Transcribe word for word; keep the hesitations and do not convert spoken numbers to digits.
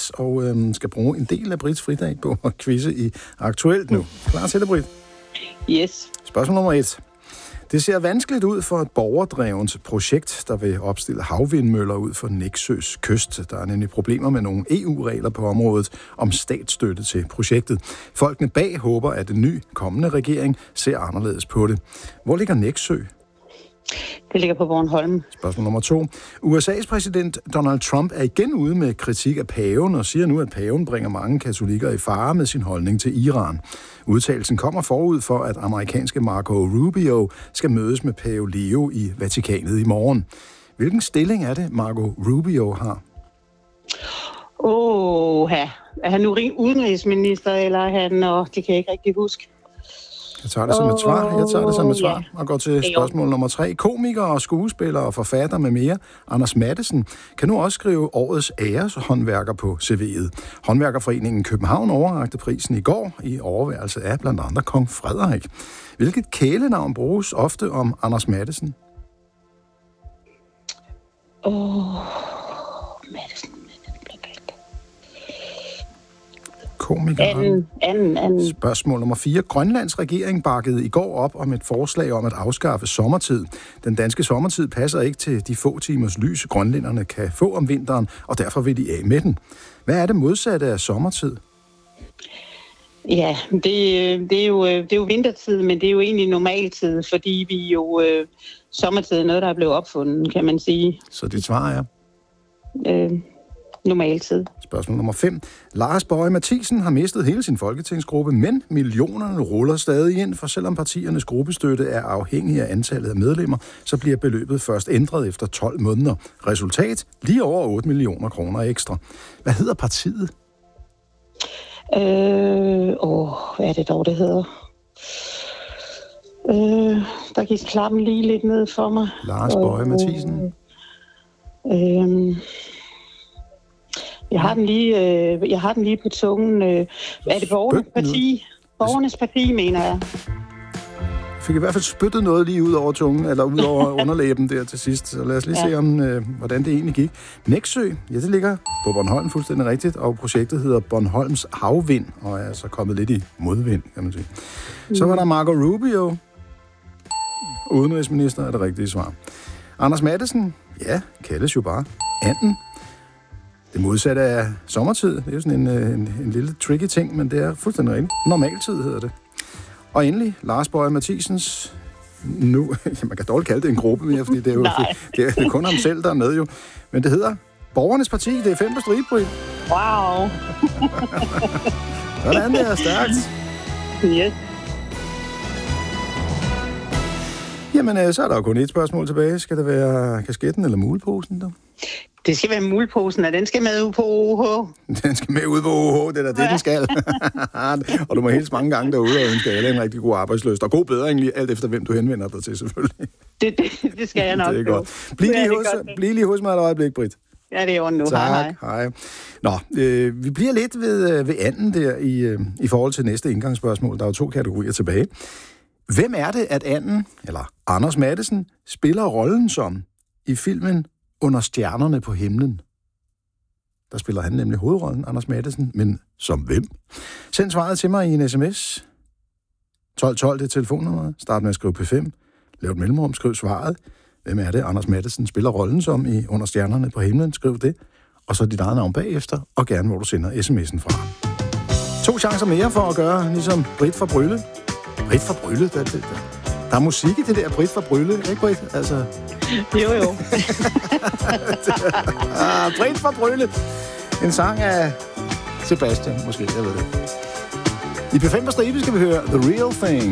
quiz, og øhm, skal bruge en del af Brits fridag på at quizze i Aktuelt nu. Klar til det, Brit? Yes. Spørgsmål nummer et. Det ser vanskeligt ud for et borgerdrevent projekt, der vil opstille havvindmøller ud for Nexøs kyst. Der er nemlig problemer med nogle E U-regler på området om statsstøtte til projektet. Folkene bag håber, at den nye kommende regering ser anderledes på det. Hvor ligger Nexø? Det ligger på Bornholm. Spørgsmål nummer to. U S A's præsident Donald Trump er igen ude med kritik af paven og siger nu, at paven bringer mange katolikker i fare med sin holdning til Iran. Udtalelsen kommer forud for, at amerikanske Marco Rubio skal mødes med pave Leo i Vatikanet i morgen. Hvilken stilling er det, Marco Rubio har? Åh, er han nu udenrigsminister, eller er han... Åh, det kan jeg ikke rigtig huske. Jeg tager det som et svar. Jeg tager det som et svar og går til spørgsmål nummer tre. Komiker og skuespiller og forfatter med mere, Anders Matthesen, kan nu også skrive årets æreshåndværker på C V'et. Håndværkerforeningen København overrakte prisen i går i overværelse af blandt andet kong Frederik. Hvilket kælenavn bruges ofte om Anders Matthesen? Åh, oh, Matthesen. Anden, anden, anden. Spørgsmål nummer fire. Grønlands regering bakkede i går op om et forslag om at afskaffe sommertid. Den danske sommertid passer ikke til de få timers lys, grønlænderne kan få om vinteren, og derfor vil de af med den. Hvad er det modsatte af sommertid? Ja, det, det, er jo, det er jo vintertid, men det er jo egentlig normaltid, fordi vi jo øh, sommertid er noget, der er blevet opfundet, kan man sige. Så dit svar er? Øh, normaltid. Spørgsmål nummer fem. Lars Boje Mathiesen har mistet hele sin folketingsgruppe, men millionerne ruller stadig ind, for selvom partiernes gruppestøtte er afhængig af antallet af medlemmer, så bliver beløbet først ændret efter tolv måneder. Resultat? Lige over otte millioner kroner ekstra. Hvad hedder partiet? Øh, åh, hvad er det dog, det hedder? Øh, der gik klappen lige lidt ned for mig. Lars Boje Mathiesen. Øh, Jeg har den lige, øh, jeg har den lige på tungen. Øh, er det borgernes parti? Borgernes parti, mener jeg. Jeg fik i hvert fald spyttet noget lige ud over tungen, eller ud over underlæben der til sidst. Så lad os lige ja. se, om, øh, hvordan det egentlig gik. Nexø, ja, det ligger på Bornholm fuldstændig rigtigt, og projektet hedder Bornholms Havvind, og er altså kommet lidt i modvind, kan man sige. Mm. Så var der Marco Rubio. Udenrigsminister er det rigtige svar. Anders Matthesen, ja, kaldes jo bare anden. Det modsatte af sommertid. Det er jo sådan en, en, en lille tricky ting, men det er fuldstændig rigtigt. Normaltid hedder det. Og endelig, Lars Boje Mathiesens, nu, ja, man kan dårligt kalde det en gruppe mere, fordi det er jo det, det, er, det er kun ham selv, der er med jo. Men det hedder Borgernes Parti, det er fem på stribe. Wow. Sådan, det er stærkt. Yes. Jamen, så er der jo kun et spørgsmål tilbage. Skal det være kasketten eller muleposen, der? Det skal være muleposen, og den skal med ud på O H. Den skal med ud på O H, det er da det, ja. Den skal. Og du må hilse mange gange derude og ønske alle en rigtig god arbejdsløst. Og god bedring lige alt efter, hvem du henvender dig til, selvfølgelig. Det, det, det skal jeg nok. Det er godt. Bliv lige, hos, bliv lige hos mig et øjeblik, Britt. Ja, det er jo nu. Tak, hej, hej. hej. Nå, øh, vi bliver lidt ved, ved anden der i, øh, i forhold til næste indgangsspørgsmål. Der er jo to kategorier tilbage. Hvem er det, at anden, eller Anders Matthesen, spiller rollen som i filmen Under stjernerne på himlen? Der spiller han nemlig hovedrollen, Anders Matthesen, men som hvem? Send svaret til mig i en sms. tolv tolv, det er telefonnummeret. Start med at skrive P fem. Lav et mellemrum, skriv svaret. Hvem er det, Anders Matthesen spiller rollen som i Under stjernerne på himlen? Skriv det. Og så dit eget navn bagefter, og gerne hvor du sender sms'en fra. To chancer mere for at gøre, ligesom Britt fra Brylle. Britt fra Brylle, der, der, der er musik i det der Britt fra Brylle, ikke Britt? Altså... Jo, jo. ah, Britt fra Brylle. En sang af Sebastian, måske, jeg ved det. I P fem på stribe skal vi høre The Real Thing.